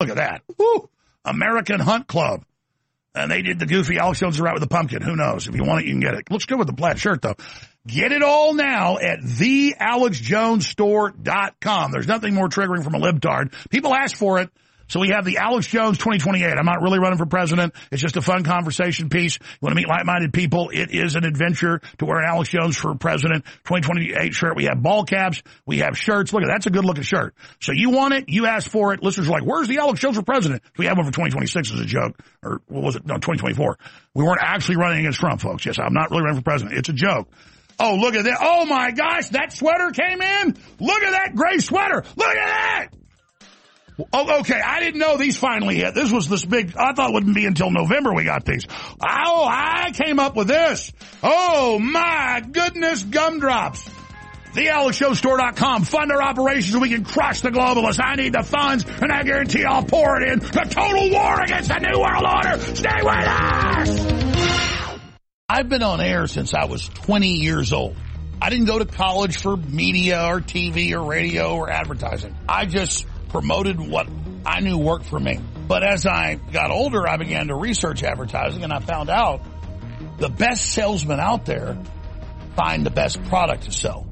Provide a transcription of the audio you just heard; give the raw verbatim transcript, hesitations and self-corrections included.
Look at that. Woo! American Hunt Club. And they did the goofy Alex Jones right with the pumpkin. Who knows? If you want it, you can get it. Looks good with the plaid shirt, though. Get it all now at the alex jones store dot com. There's nothing more triggering from a libtard. People ask for it. So we have the Alex Jones twenty twenty-eight. I'm not really running for president. It's just a fun conversation piece. You want to meet like-minded people? It is an adventure to wear an Alex Jones for president twenty twenty-eight shirt. We have ball caps. We have shirts. Look at that. That's a good-looking shirt. So you want it. You ask for it. Listeners are like, where's the Alex Jones for president? We have one for twenty twenty-six as a joke. Or what was it? No, twenty twenty-four. We weren't actually running against Trump, folks. Yes, I'm not really running for president. It's a joke. Oh, look at that. Oh, my gosh. That sweater came in. Look at that gray sweater. Look at that. Oh, okay. I didn't know these finally hit. This was this big. I thought it wouldn't be until November we got these. Oh, I came up with this. Oh, my goodness, gumdrops. the alex jones store dot com. Fund our operations so we can crush the globalists. I need the funds, and I guarantee I'll pour it in the total war against the New World Order. Stay with us. I've been on air since I was twenty years old. I didn't go to college for media or T V or radio or advertising. I just promoted what I knew worked for me. But as I got older, I began to research advertising, and I found out the best salesmen out there find the best product to sell.